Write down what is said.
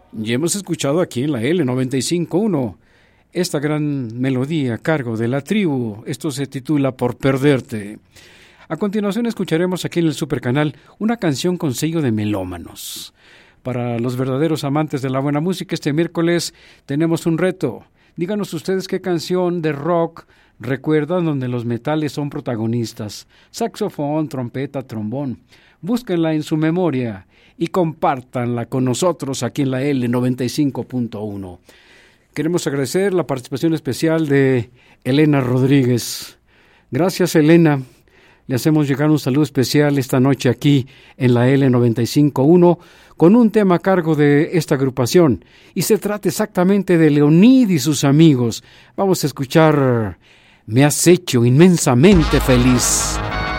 Y hemos escuchado aquí en la L95.1 esta gran melodía a cargo de La Tribu. Esto se titula Por Perderte. A continuación escucharemos aquí en el Supercanal una canción con sello de melómanos. Para los verdaderos amantes de la buena música, este miércoles tenemos un reto. Díganos ustedes qué canción de rock recuerdan donde los metales son protagonistas. Saxofón, trompeta, trombón. Búsquenla en su memoria y compártanla con nosotros aquí en la L95.1. Queremos agradecer la participación especial de Elena Rodríguez. Gracias, Elena. Le hacemos llegar un saludo especial esta noche aquí en la L95.1 con un tema a cargo de esta agrupación. Y se trata exactamente de Leonid y sus amigos. Vamos a escuchar Me has hecho inmensamente feliz.